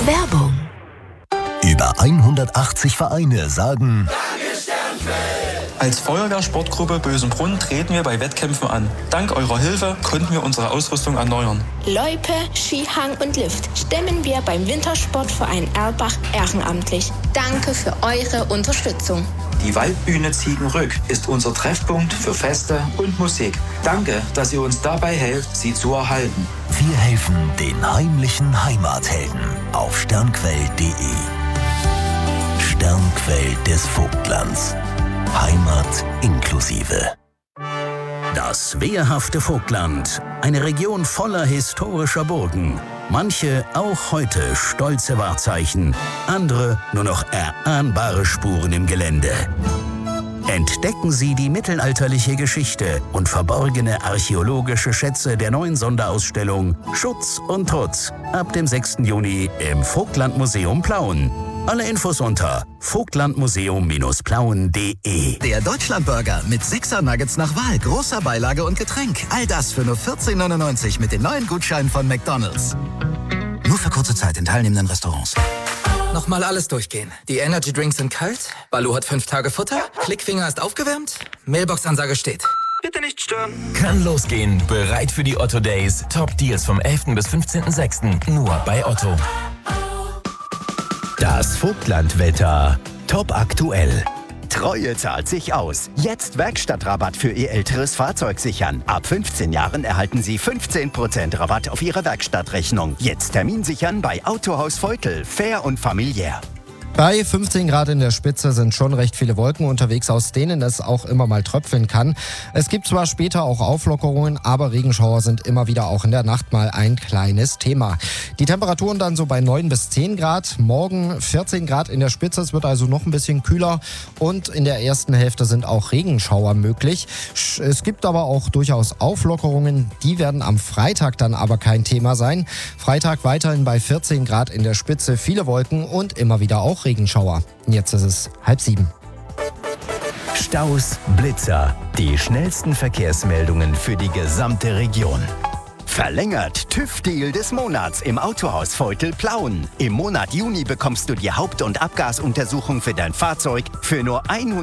Werbung. Über 180 Vereine sagen Danke, Sternfeld! Als Feuerwehrsportgruppe Bösenbrunn treten wir bei Wettkämpfen an. Dank eurer Hilfe konnten wir unsere Ausrüstung erneuern. Loipe, Skihang und Lift stemmen wir beim Wintersportverein Erlbach ehrenamtlich. Danke für eure Unterstützung. Die Waldbühne Ziegenrück ist unser Treffpunkt für Feste und Musik. Danke, dass ihr uns dabei helft, sie zu erhalten. Wir helfen den heimlichen Heimathelden auf sternquell.de. Sternquell des Vogtlands. Heimat inklusive. Das wehrhafte Vogtland, eine Region voller historischer Burgen. Manche auch heute stolze Wahrzeichen, andere nur noch erahnbare Spuren im Gelände. Entdecken Sie die mittelalterliche Geschichte und verborgene archäologische Schätze der neuen Sonderausstellung Schutz und Trutz ab dem 6. Juni im Vogtlandmuseum Plauen. Alle Infos unter vogtlandmuseum-plauen.de. Der Deutschlandburger mit 6er Nuggets nach Wahl, großer Beilage und Getränk. All das für nur 14,99 mit den neuen Gutscheinen von McDonald's. Nur für kurze Zeit in teilnehmenden Restaurants. Nochmal alles durchgehen. Die Energy Drinks sind kalt, Baloo hat 5 Tage Futter, Klickfinger ist aufgewärmt, Mailbox-Ansage steht. Bitte nicht stören. Kann losgehen. Bereit für die Otto Days. Top Deals vom 11. bis 15.06. Nur bei Otto. Das Vogtlandwetter. Top aktuell. Treue zahlt sich aus. Jetzt Werkstattrabatt für Ihr älteres Fahrzeug sichern. Ab 15 Jahren erhalten Sie 15% Rabatt auf Ihre Werkstattrechnung. Jetzt Termin sichern bei Autohaus Feutel. Fair und familiär. Bei 15 Grad in der Spitze sind schon recht viele Wolken unterwegs, aus denen es auch immer mal tröpfeln kann. Es gibt zwar später auch Auflockerungen, aber Regenschauer sind immer wieder auch in der Nacht mal ein kleines Thema. Die Temperaturen dann so bei 9 bis 10 Grad, morgen 14 Grad in der Spitze, es wird also noch ein bisschen kühler und in der ersten Hälfte sind auch Regenschauer möglich. Es gibt aber auch durchaus Auflockerungen, die werden am Freitag dann aber kein Thema sein. Freitag weiterhin bei 14 Grad in der Spitze, viele Wolken und immer wieder auch Regenschauer. Jetzt ist es 6:30. Staus, Blitzer. Die schnellsten Verkehrsmeldungen für die gesamte Region. Verlängert TÜV-Deal des Monats im Autohaus Feutel Plauen. Im Monat Juni bekommst du die Haupt- und Abgasuntersuchung für dein Fahrzeug für nur 100